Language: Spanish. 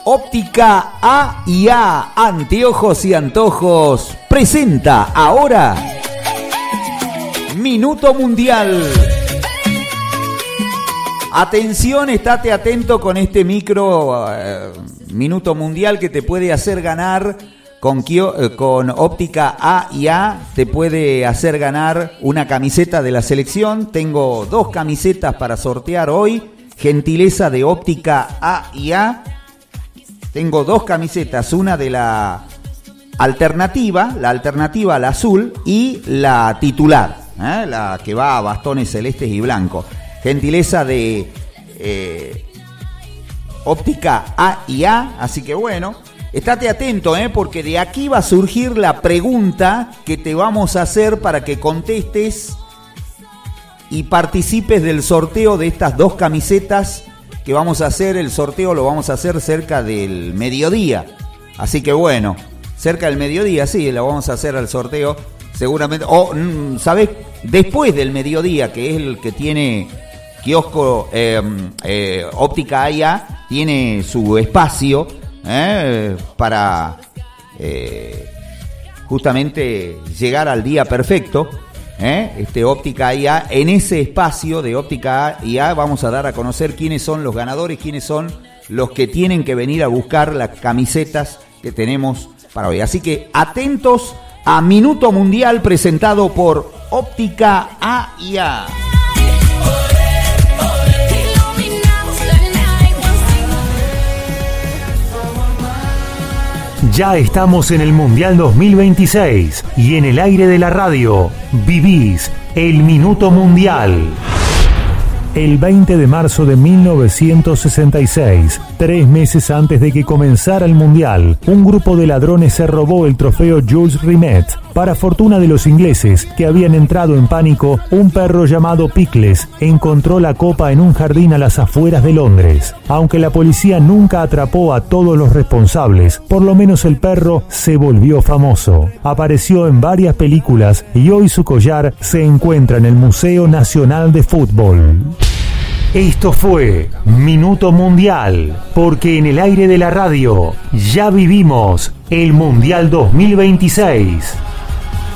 Óptica A&A, anteojos y antojos, presenta ahora Minuto Mundial. Atención, estate atento con este Minuto Mundial que te puede hacer ganar con Óptica A&A, te puede hacer ganar una camiseta de la selección. Tengo 2 camisetas para sortear hoy, gentileza de Óptica A&A. Tengo 2 camisetas, una de la alternativa al azul y la titular, la que va a bastones celestes y blancos. Gentileza de Óptica A&A, así que bueno, estate atento, porque de aquí va a surgir la pregunta que te vamos a hacer para que contestes y participes del sorteo de estas 2 camisetas que vamos a hacer. El sorteo lo vamos a hacer cerca del mediodía, así que bueno, cerca del mediodía, sí, lo vamos a hacer al sorteo seguramente, ¿sabes? Después del mediodía, que es el que tiene kiosco Óptica A&A, tiene su espacio para justamente llegar al día perfecto. Óptica A&A, en ese espacio de Óptica A&A vamos a dar a conocer quiénes son los ganadores, quiénes son los que tienen que venir a buscar las camisetas que tenemos para hoy. Así que atentos a Minuto Mundial presentado por Óptica A&A. Ya estamos en el Mundial 2026 y en el aire de la radio vivís el Minuto Mundial. El 20 de marzo de 1966, 3 meses antes de que comenzara el Mundial, un grupo de ladrones se robó el trofeo Jules Rimet. Para fortuna de los ingleses, que habían entrado en pánico, un perro llamado Pickles encontró la copa en un jardín a las afueras de Londres. Aunque la policía nunca atrapó a todos los responsables, por lo menos el perro se volvió famoso. Apareció en varias películas y hoy su collar se encuentra en el Museo Nacional de Fútbol. Esto fue Minuto Mundial, porque en el aire de la radio ya vivimos el Mundial 2026.